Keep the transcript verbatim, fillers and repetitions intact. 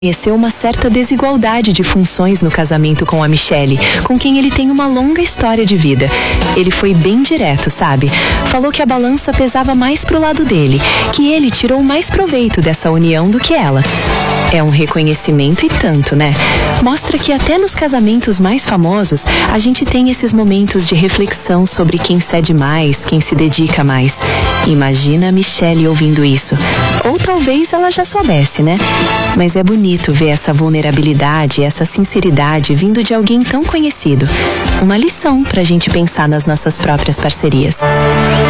Conheceu uma certa desigualdade de funções no casamento com a Michelle, com quem ele tem uma longa história de vida. Ele foi bem direto, sabe? Falou que a balança pesava mais pro lado dele, que ele tirou mais proveito dessa união do que ela. É um reconhecimento e tanto, né? Mostra que até nos casamentos mais famosos, a gente tem esses momentos de reflexão sobre quem cede mais, quem se dedica mais. Imagina a Michelle ouvindo isso. Ou talvez ela já soubesse, né? Mas é bonito ver essa vulnerabilidade, essa sinceridade vindo de alguém tão conhecido. Uma lição pra gente pensar nas nossas próprias parcerias.